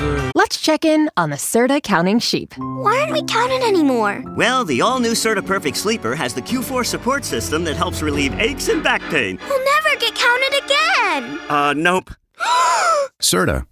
Let's check in on the Serta counting sheep. Why aren't we counted anymore? Well, the all-new Serta Perfect Sleeper has the Q4 support system that helps relieve aches and back pain. We'll never get counted again. Nope. Serta,